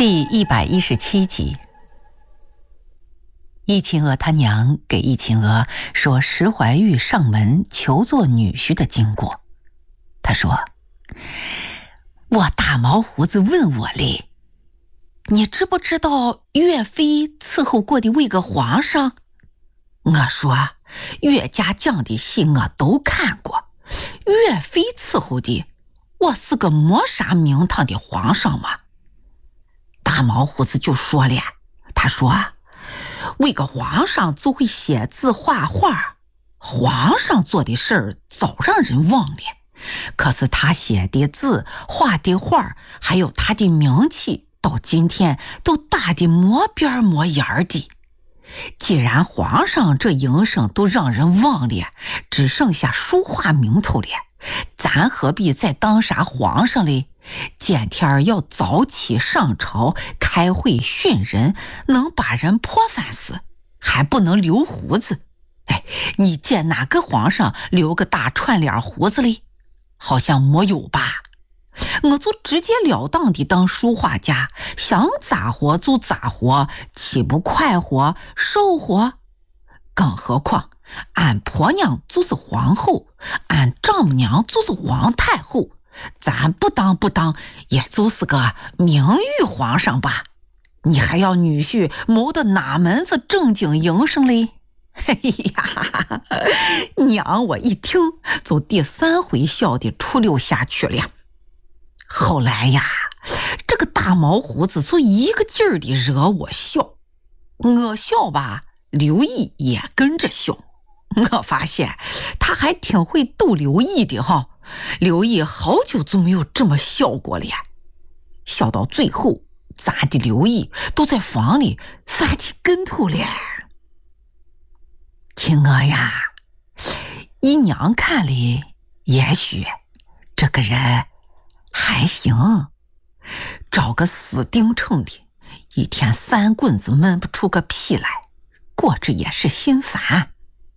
第117集，易秦娥她娘给易秦娥说石怀玉上门求做女婿的经过。她说：“我大毛胡子问我嘞，你知不知道岳飞伺候过的位个皇上？”我说岳家将的戏我都看过，岳飞伺候的我是个没啥名堂的皇上嘛。大毛胡子就说了，他说为个皇上就会写字画画，皇上做的事儿早让人忘了，可是他写的字画的画还有他的名气到今天都大的没边没眼的。既然皇上这营生都让人忘了，只剩下书画名头了，咱何必再当啥皇上嘞？见天要早起上朝开会训人，能把人泼饭死，还不能留胡子。你见哪个皇上留个大串脸胡子嘞？好像没有吧。我就直截了当的当书画家，想咋活就咋活，岂不快活瘦活？更何况俺婆娘就是皇后，俺丈母娘就是皇太后，咱不当也就是个名誉皇上吧。你还要女婿谋的哪门子正经营生嘞？呀，娘我一听就第3回笑的出溜下去了。后来呀，这个大毛胡子就一个劲儿的惹我笑，我笑吧，刘毅也跟着笑。我发现他还挺会逗刘毅的哈，刘毅好久就没有这么笑过了。笑到最后，咱的刘毅都在房里翻起跟头了。秦娥呀，姨娘看里也许这个人还行，找个死盯称的，一天3棍子闷不出个屁来，过着也是心烦。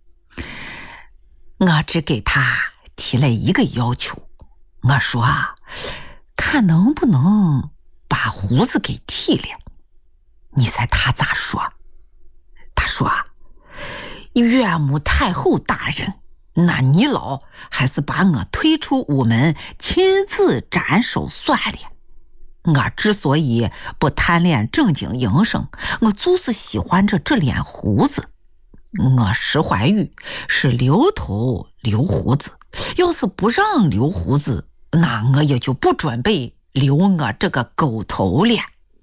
我只给他提了一个要求，我说看能不能把胡子给剃了。你猜他咋说？他说岳母太后大人，那你老还是把我推出屋门亲自斩首算了。我之所以不贪恋正经营生，我就是喜欢着这脸胡子。我石怀玉是留头留胡子，要是不让留胡子，那我也就不准备留我这个狗头了。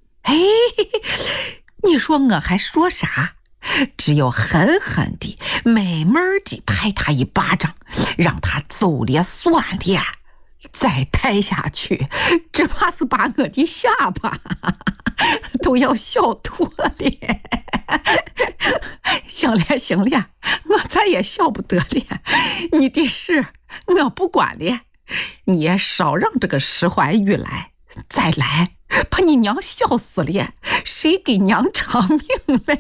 你说我还说啥？只有狠狠地美美地拍他一巴掌，让他走了算了。再拍下去，只怕是把我的下巴都要笑脱了。行了，我再也笑不得了。你的事我不管了，你也少让这个石怀玉来，再来把你娘笑死了，谁给娘偿命嘞？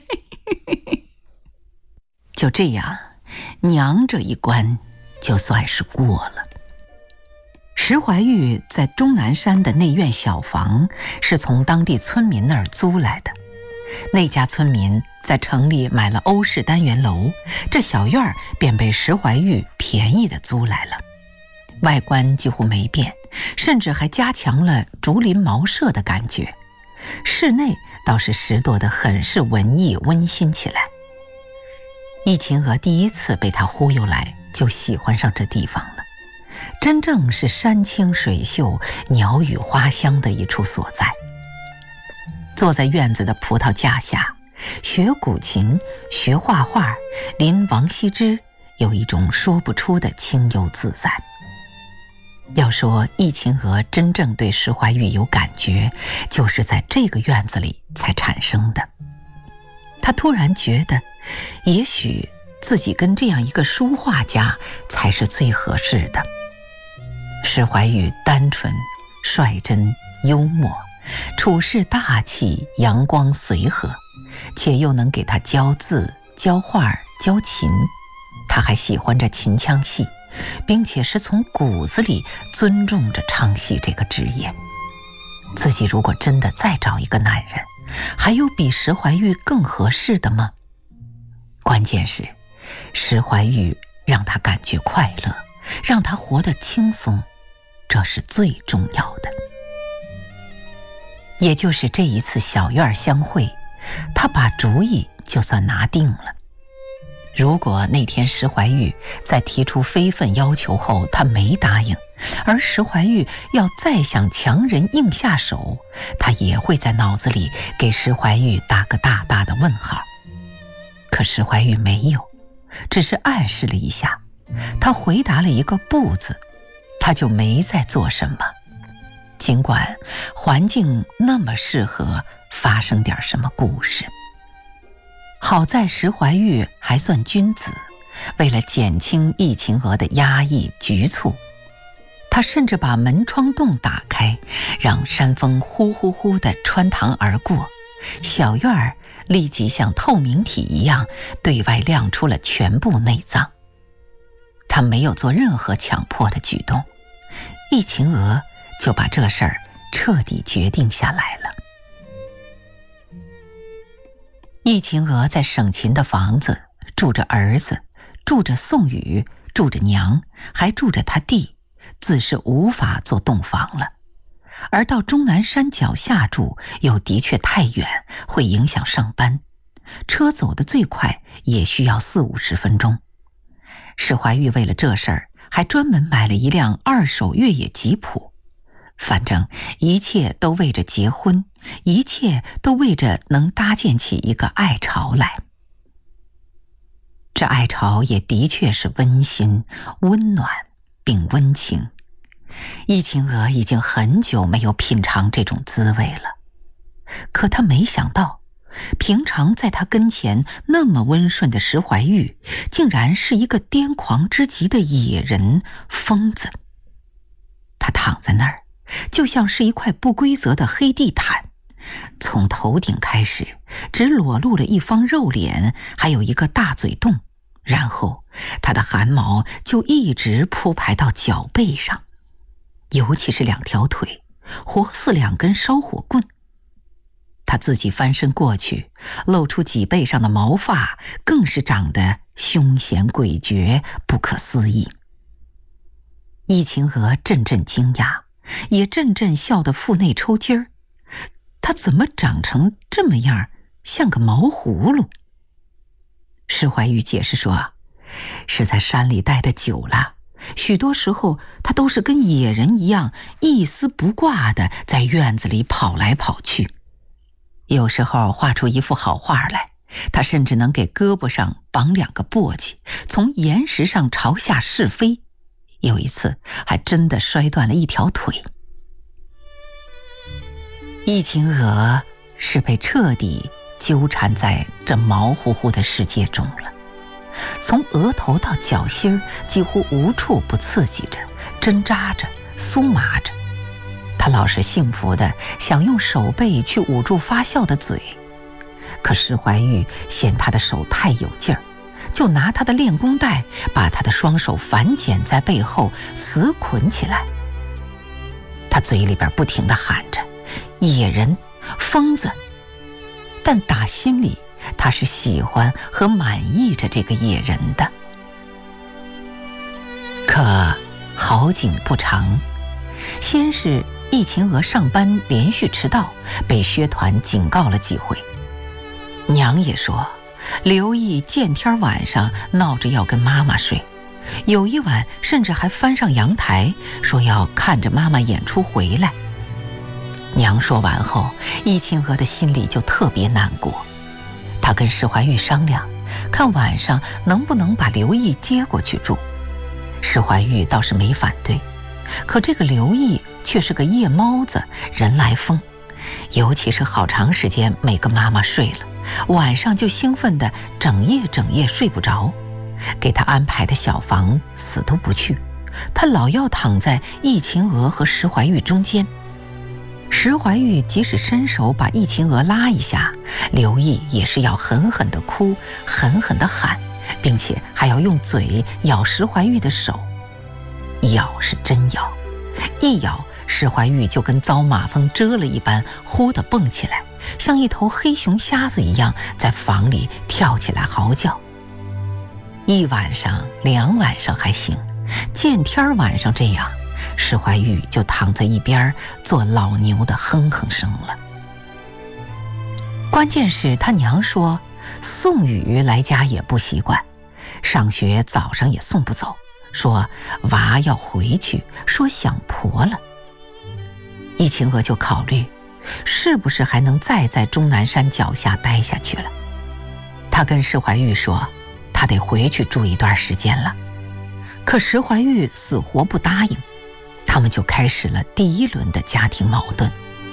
就这样，娘这一关就算是过了。石怀玉在终南山的内院小房是从当地村民那儿租来的。那家村民在城里买了欧式单元楼，这小院便被石怀玉便宜的租来了。外观几乎没变，甚至还加强了竹林茅舍的感觉。室内倒是拾掇得很是文艺温馨起来。易秦娥第一次被他忽悠来，就喜欢上这地方了。真正是山清水秀、鸟语花香的一处所在。坐在院子的葡萄架下，学古琴，学画画，临王羲之，有一种说不出的清幽自在。要说易秦娥真正对石怀玉有感觉，就是在这个院子里才产生的。她突然觉得，也许自己跟这样一个书画家才是最合适的。石怀玉单纯、率真、幽默，处事大气、阳光随和，且又能给他教字、教画、教琴。他还喜欢着秦腔戏，并且是从骨子里尊重着唱戏这个职业。 自己如果真的再找一个男人，还有比石怀玉更合适的吗？关键是，石怀玉让他感觉快乐，让他活得轻松，这是最重要的。也就是这一次小院相会，他把主意就算拿定了。如果那天石怀玉在提出非分要求后他没答应，而石怀玉要再想强人硬下手，他也会在脑子里给石怀玉打个大大的问号。可石怀玉没有，只是暗示了一下，他回答了一个不字，他就没再做什么。尽管环境那么适合发生点什么故事。好在石怀玉还算君子，为了减轻易秦娥的压抑局促，他甚至把门窗洞打开，让山风呼呼呼地穿堂而过，小院儿立即像透明体一样对外亮出了全部内脏。他没有做任何强迫的举动，易秦娥就把这事儿彻底决定下来了。易秦娥在省勤的房子住着儿子，住着宋宇，住着娘，还住着他弟，自是无法做洞房了。而到终南山脚下住又的确太远，会影响上班，车走得最快也需要40-50分钟。石怀玉为了这事儿还专门买了一辆2手越野吉普。反正一切都为着结婚，一切都为着能搭建起一个爱巢来。这爱巢也的确是温馨、温暖并温情。易秦娥已经很久没有品尝这种滋味了，可她没想到，平常在她跟前那么温顺的石怀玉，竟然是一个癫狂之极的野人、疯子。他躺在那儿，就像是一块不规则的黑地毯，从头顶开始只裸露了一方肉脸，还有一个大嘴洞，然后他的汗毛就一直铺排到脚背上，尤其是2条腿，活似2根烧火棍。他自己翻身过去，露出脊背上的毛发更是长得凶险诡谲，不可思议。易秦娥阵阵惊讶，也阵阵笑得腹内抽筋儿。他怎么长成这么样，像个毛葫芦？石怀玉解释说，是在山里待得久了，许多时候他都是跟野人一样，一丝不挂地在院子里跑来跑去。有时候画出一幅好画来，他甚至能给胳膊上绑2个簸箕，从岩石上朝下试飞。有一次还真的摔断了1条腿。易秦娥是被彻底纠缠在这毛乎乎的世界中了，从额头到脚心几乎无处不刺激着、针扎着、酥麻着。他老是幸福的想用手背去捂住发笑的嘴，可石怀玉嫌他的手太有劲儿，就拿他的练功带把他的双手反剪在背后死捆起来。他嘴里边不停地喊着野人、疯子，但打心里他是喜欢和满意着这个野人的。可好景不长，先是易秦娥上班连续迟到，被薛团警告了几回。娘也说刘毅见天晚上闹着要跟妈妈睡，有一晚甚至还翻上阳台，说要看着妈妈演出回来。娘说完后，易秦娥的心里就特别难过。她跟石怀玉商量，看晚上能不能把刘毅接过去住。石怀玉倒是没反对，可这个刘毅却是个夜猫子，人来疯，尤其是好长时间没跟妈妈睡了，晚上就兴奋的整夜睡不着，给他安排的小房死都不去，他老要躺在易秦娥和石怀玉中间。石怀玉即使伸手把易秦娥拉一下，刘毅也是要狠狠地哭，狠狠地喊，并且还要用嘴咬石怀玉的手。咬是真咬，一咬石怀玉就跟遭马蜂蛰了一般，忽地蹦起来，像一头黑熊瞎子一样，在房里跳起来嚎叫。1晚上、2晚上还行，见天晚上这样，石怀玉就躺在一边做老牛的哼哼声了。关键是他娘说送雨来家也不习惯，上学早上也送不走，说娃要回去，说想婆了。易晴娥就考虑是不是还能再在终南山脚下待下去了。她跟石怀玉说她得回去住一段时间了，可石怀玉死活不答应，他们就开始了第1轮的家庭矛盾。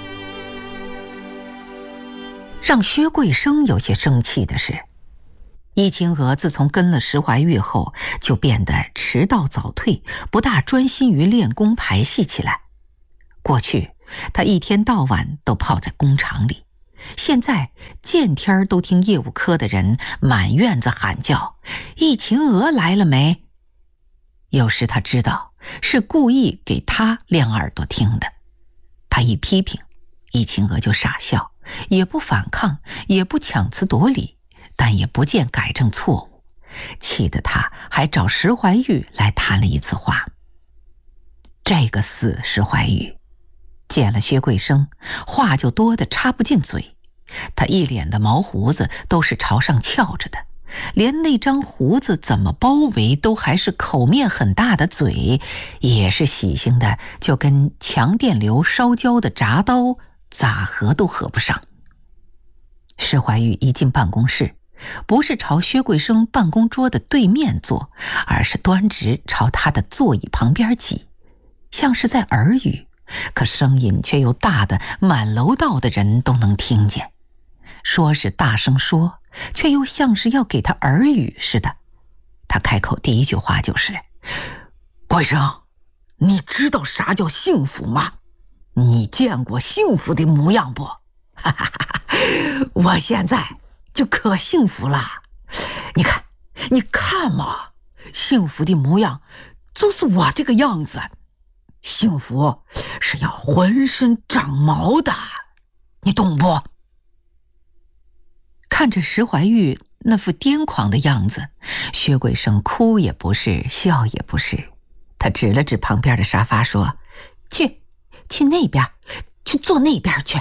让薛桂生有些生气的是，易晴娥自从跟了石怀玉后，就变得迟到早退，不大专心于练功排戏起来。过去她一天到晚都泡在工厂里，现在见天都听业务科的人满院子喊叫：“易晴娥来了没？”有时她知道是故意给她亮耳朵听的，她一批评，易晴娥就傻笑，也不反抗，也不强词夺理，但也不见改正错误，气得他还找石怀玉来谈了一次话。这个死石怀玉见了薛桂生，话就多得插不进嘴，他一脸的毛胡子都是朝上翘着的，连那张胡子怎么包围都还是口面很大的嘴，也是喜庆的，就跟强电流烧焦的铡刀咋合都合不上。石怀玉一进办公室，不是朝薛桂生办公桌的对面坐，而是端直朝他的座椅旁边挤，像是在耳语，可声音却又大得满楼道的人都能听见。说是大声说，却又像是要给他耳语似的。他开口第一句话就是：“桂生，你知道啥叫幸福吗？你见过幸福的模样不？哈哈哈，我现在就可幸福了。你看嘛，幸福的模样就是我这个样子。幸福是要浑身长毛的，你懂不？”看着石怀玉那副癫狂的样子，薛桂生哭也不是，笑也不是，他指了指旁边的沙发说：“去那边，去坐那边去。”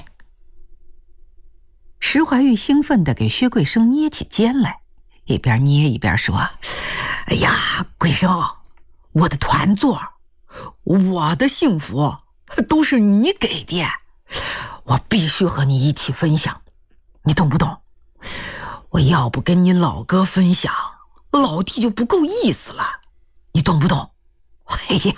石怀玉兴奋地给薛桂生捏起肩来，一边捏一边说：“哎呀，桂生，我的团座，我的幸福都是你给的，我必须和你一起分享，你懂不懂？我要不跟你老哥分享，老弟就不够意思了，你懂不懂？哎呀，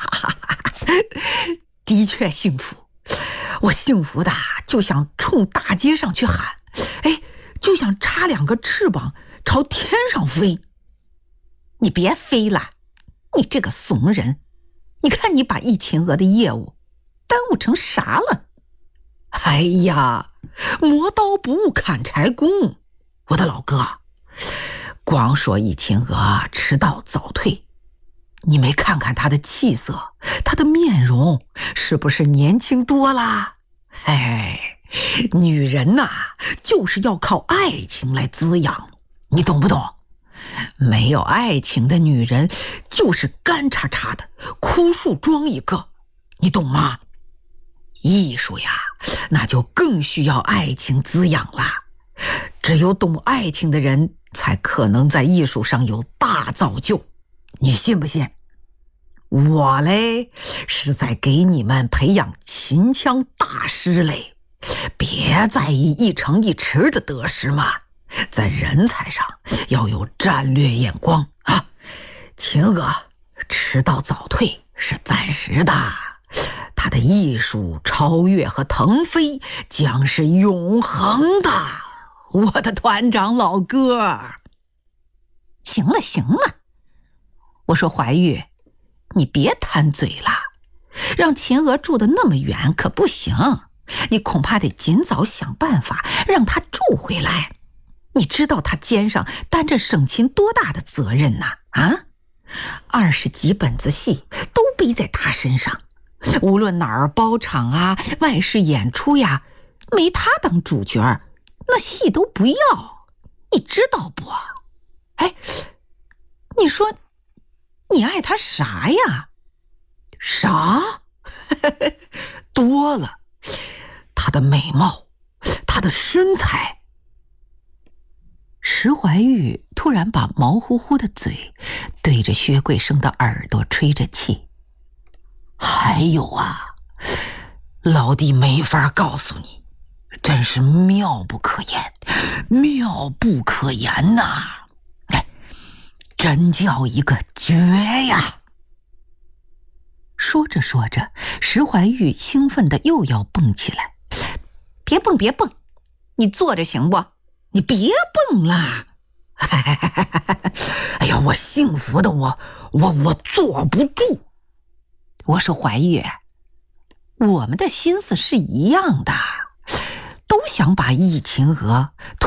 的确幸福，我幸福的就想冲大街上去喊，就想插2个翅膀朝天上飞。你别飞了，你这个怂人，你看你把易晴娥的业务耽误成啥了？哎呀，磨刀不误砍柴工，我的老哥，光说易晴娥迟到早退，你没看看她的气色，她的面容是不是年轻多啦？女人呐，就是要靠爱情来滋养，你懂不懂？没有爱情的女人就是干叉叉的枯树桩一个，你懂吗？艺术呀，那就更需要爱情滋养啦。只有懂爱情的人才可能在艺术上有大造就，你信不信？我嘞是在给你们培养秦腔大师嘞，别在意一城一池的得失嘛，在人才上要有战略眼光啊！晴娥迟到早退是暂时的，她的艺术超越和腾飞将是永恒的，我的团长老哥。行了，我说怀玉，你别贪嘴了，让秦娥住得那么远可不行，你恐怕得尽早想办法让她住回来。你知道她肩上担着省亲多大的责任呐？啊，20几本子戏都背在她身上， 无论哪儿包场啊，外事演出呀，没他当主角，那戏都不要，你知道不？哎，你说你爱他啥呀？ 啥？多了，他的美貌，他的身材。 石怀玉突然把毛乎乎的嘴对着薛桂生的耳朵吹着气。 还有啊，老弟没法告诉你，真是妙不可言，妙不可言呐！哎，真叫一个绝呀！ 说着说着，石怀玉兴奋的又要蹦起来。别蹦别蹦，你坐着行不？你别蹦啦！ 哎呀，我幸福的我坐不住。 我说怀玉，我们的心思是一样的，都想把疫情娥